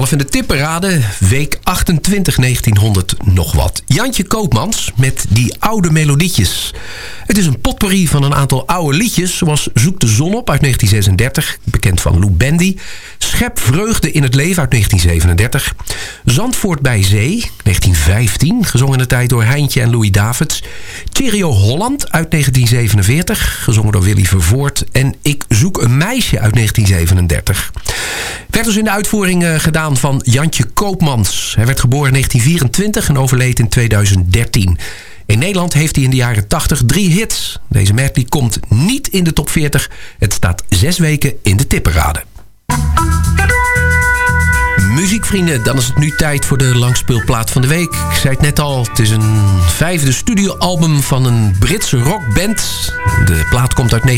11 in de tipparade, week 28, 1900 nog wat. Jantje Koopmans met Die Oude Melodietjes. Het is een potpourri van een aantal oude liedjes, zoals Zoek de zon op uit 1936, bekend van Lou Bendy. Schep vreugde in het leven uit 1937. Zandvoort bij zee, 1915, gezongen in de tijd door Heintje en Louis Davids. Cheerio Holland uit 1947, gezongen door Willy Vervoort. En Ik zoek een meisje uit 1937. Werd dus in de uitvoering gedaan van Jantje Koopmans. Hij werd geboren in 1924 en overleed in 2013. In Nederland heeft hij in de jaren 80 3 hits. Deze medley komt niet in de top 40. Het staat 6 weken in de tipparade. Muziekvrienden, dan is het nu tijd voor de langspeelplaat van de week. Ik zei het net al, het is een 5e studioalbum van een Britse rockband. De plaat komt uit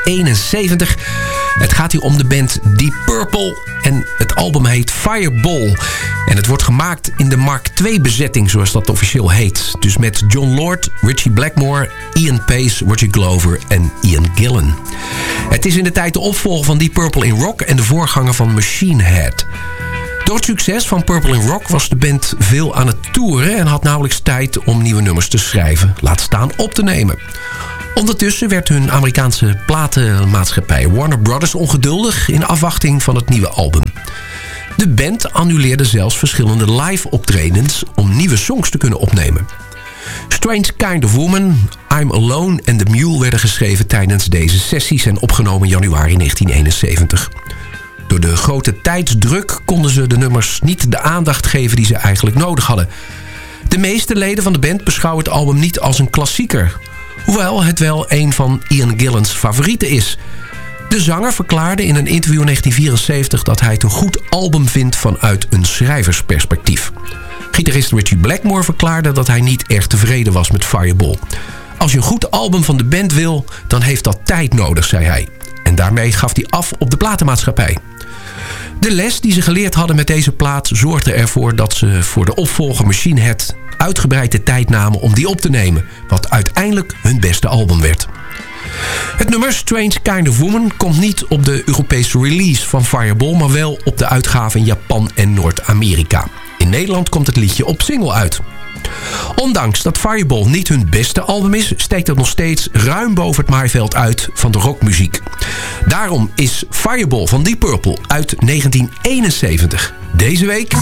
1971. Het gaat hier om de band Deep Purple en het album heet Fireball. En het wordt gemaakt in de Mark II-bezetting, zoals dat officieel heet. Dus met John Lord, Ritchie Blackmore, Ian Pace, Roger Glover en Ian Gillan. Het is in de tijd de opvolger van Deep Purple in rock en de voorganger van Machine Head. Door het succes van Purple in Rock was de band veel aan het toeren en had nauwelijks tijd om nieuwe nummers te schrijven, laat staan op te nemen. Ondertussen werd hun Amerikaanse platenmaatschappij Warner Brothers ongeduldig in afwachting van het nieuwe album. De band annuleerde zelfs verschillende live optredens om nieuwe songs te kunnen opnemen. Strange Kind of Woman, I'm Alone en The Mule werden geschreven tijdens deze sessies en opgenomen in januari 1971. Door de grote tijdsdruk konden ze de nummers niet de aandacht geven die ze eigenlijk nodig hadden. De meeste leden van de band beschouwen het album niet als een klassieker, hoewel het wel een van Ian Gillan's favorieten is. De zanger verklaarde in een interview in 1974 dat hij het een goed album vindt vanuit een schrijversperspectief. Gitarist Ritchie Blackmore verklaarde dat hij niet erg tevreden was met Fireball. Als je een goed album van de band wil, dan heeft dat tijd nodig, zei hij. En daarmee gaf hij af op de platenmaatschappij. De les die ze geleerd hadden met deze plaat zorgde ervoor dat ze voor de opvolger Machine Head uitgebreid de tijd namen om die op te nemen, wat uiteindelijk hun beste album werd. Het nummer Strange Kind of Woman komt niet op de Europese release van Fireball, maar wel op de uitgave in Japan en Noord-Amerika. In Nederland komt het liedje op single uit. Ondanks dat Fireball niet hun beste album is, steekt het nog steeds ruim boven het maaiveld uit van de rockmuziek. Daarom is Fireball van Deep Purple uit 1971 deze week